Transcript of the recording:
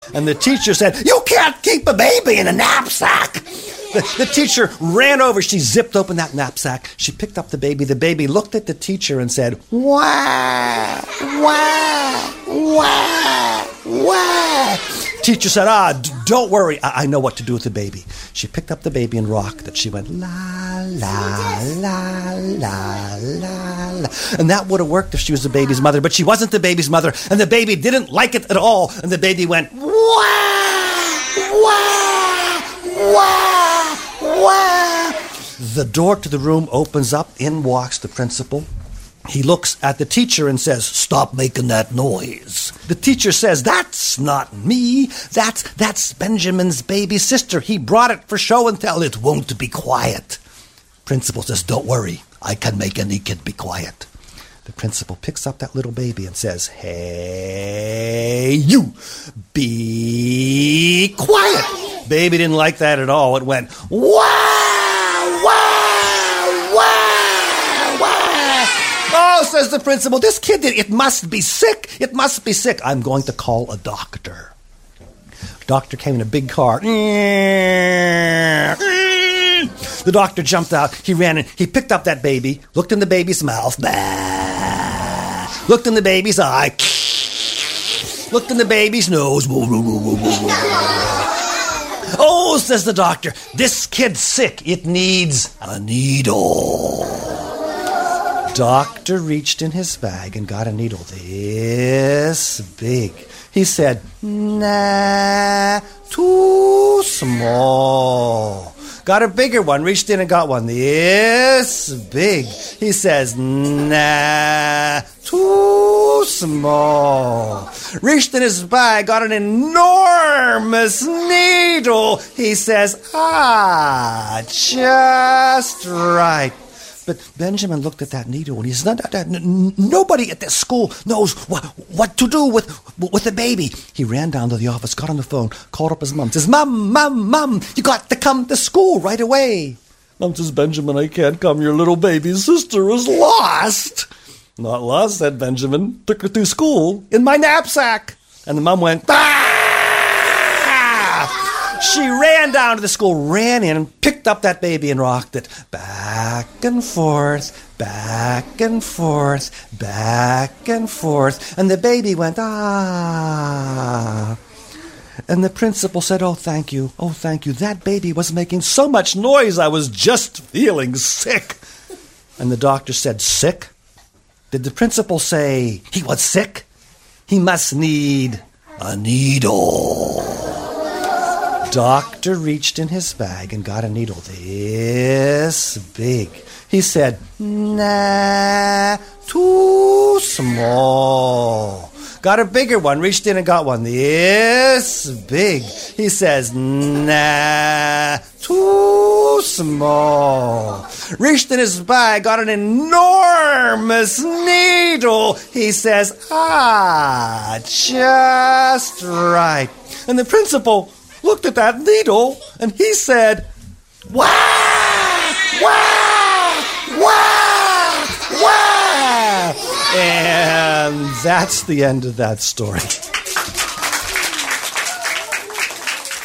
And the teacher said, "You can't keep a baby in a knapsack." The teacher ran over. She zipped open that knapsack. She picked up the baby. The baby looked at the teacher and said, "Wah, wah, wah, wah." Teacher said, "Don't worry. I know what to do with the baby." She picked up the baby and rocked it. She went, "La, la, la, la, la, la." And that would have worked if she was the baby's mother, but she wasn't the baby's mother, and the baby didn't like it at all, and the baby went, "Wah, wah, wah, wah." The door to the room opens up. In walks the principal. He looks at the teacher and says, "Stop making that noise." The teacher says, "That's not me. That's Benjamin's baby sister. He brought it for show and tell. It won't be quiet." Principal says, "Don't worry. I can make any kid be quiet." The principal picks up that little baby and says, "Hey, you, be quiet." Baby didn't like that at all. It went, "Wow, wow, wow, wow." "Oh," says the principal, "this kid, it must be sick. It must be sick. I'm going to call a doctor." Doctor came in a big car. The doctor jumped out. He ran in. He picked up that baby, looked in the baby's mouth, looked in the baby's eye, looked in the baby's nose. "Oh," says the doctor, "this kid's sick. It needs a needle." Doctor reached in his bag and got a needle this big. He said, "Nah, too small." Got a bigger one, reached in and got one this big. He says, "Nah, too small." Reached in his bag, got an enormous needle. He says, "Just right." But Benjamin looked at that needle and he said, "Nobody at this school knows what to do with the baby." He ran down to the office, got on the phone, called up his mom, says, Mom, you got to come to school right away." Mom says, "Benjamin, I can't come. Your little baby sister was lost." "Not lost," said Benjamin. "Took her through school in my knapsack." And the mom went, "Ah!" She ran down to the school, ran in, and picked up that baby and rocked it back and forth, back and forth, back and forth. And the baby went, "Ah." And the principal said, "Oh, thank you. Oh, thank you. That baby was making so much noise, I was just feeling sick." And the doctor said, "Sick? Did the principal say he was sick? He must need a needle." Doctor reached in his bag and got a needle this big. He said, "Nah, too small." Got a bigger one, reached in and got one this big. He says, "Nah, too small." Reached in his bag, got an enormous needle. He says, "Just right." And the principal looked at that needle and he said, "Wah, wah, wah, wah." And that's the end of that story.